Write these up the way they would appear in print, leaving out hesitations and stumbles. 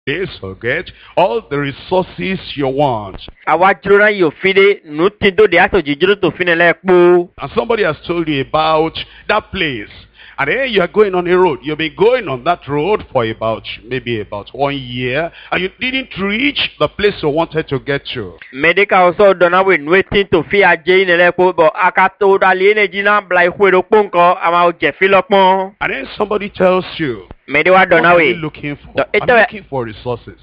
place or get all the resources you want. And somebody has told you about that place. And then you are going on a road. You've been going on that road for maybe about 1 year. And you didn't reach the place you wanted to get to. And then somebody tells you, what are you looking for? I'm looking for resources.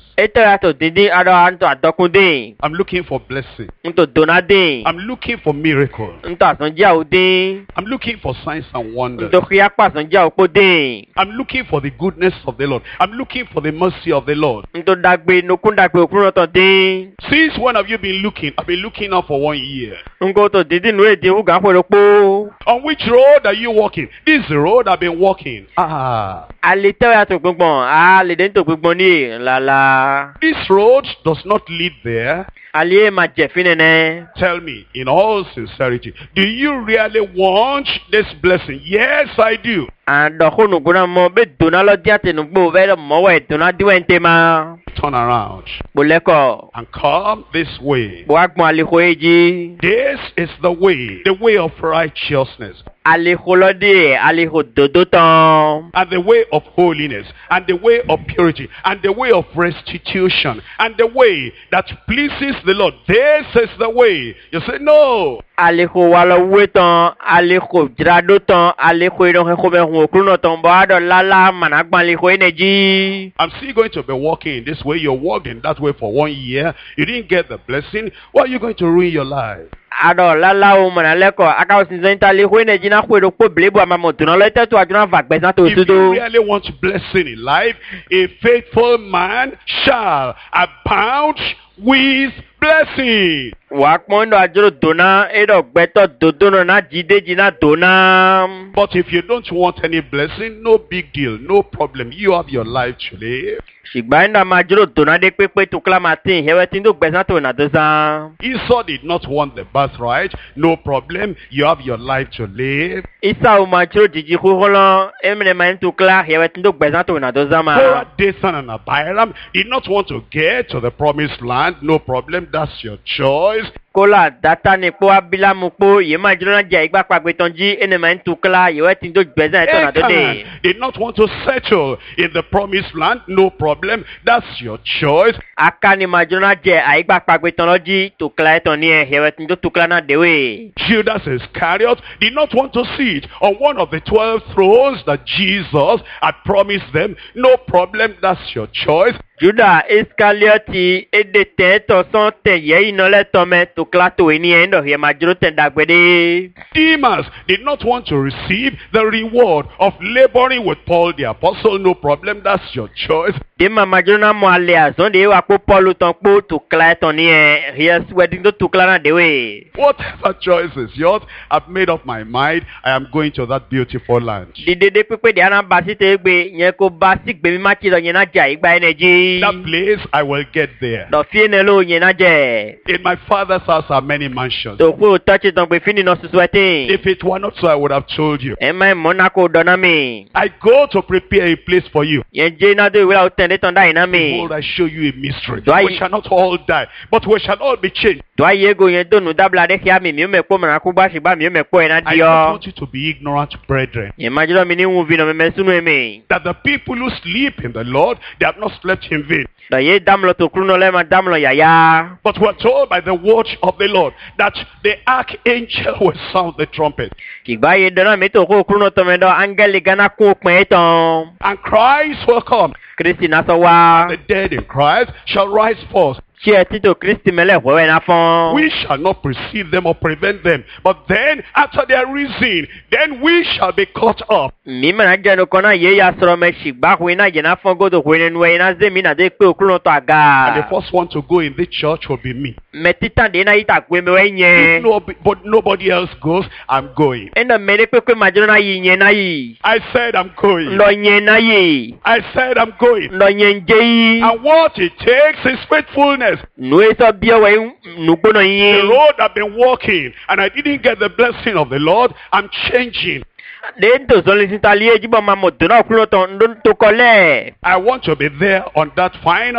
I'm looking for blessing. I'm looking for miracle. I'm looking for signs and wonders. I'm looking for the goodness of the Lord. I'm looking for the mercy of the Lord. Since when have you been looking? I've been looking now for 1 year. On which road are you walking? This is the road I've been walking. This road does not lead there. Tell me, in all sincerity, do you really want this blessing? Yes, I do. Turn around and come this way. This is the way of righteousness, and the way of holiness, and the way of purity, and the way of restitution, and the way that pleases the Lord. This is the way. You say, no. I'm still going to be walking in this way. You're walking that way for 1 year. You didn't get the blessing. Why are you going to ruin your life? Do you really want blessing in life? A faithful man shall abound with blessing. But if you don't want any blessing, no big deal, no problem. You have your life to live. Esau did not want the birthright. No problem. You have your life to live. Korah, Dathan, and Abiram did not want to get to the promised land. No problem. That's your choice. Achan did not want to settle in the promised land. No problem. That's your choice. Judas Iscariot did not want to sit on one of the 12 thrones that Jesus had promised them. No problem. That's your choice. Judas Iscariot Demas did not want to receive the reward of laboring with Paul the apostle. No problem. That's your choice. Whatever choice is yours, I've made up my mind. I am going to that beautiful land. That place, I will get there. In my father's house are many mansions. If it were not so, I would have told you. I go to prepare a place for you. Behold, I show you a mystery. We shall not all die, but we shall all be changed. I don't want you to be ignorant, brethren, that the people who sleep in the Lord, they have not slept in vain. But we're told by the word of the Lord that the archangel will sound the trumpet. And Christ will come. The dead in Christ shall rise first. We shall not precede them or prevent them, but then after they are risen, then we shall be caught up. And the first one to go in the church will be me. But nobody else goes, I'm going. I said I'm going. I said I'm going. And what it takes is faithfulness. The road I've been walking and I didn't get the blessing of the Lord, I'm changing. I want to be there on that final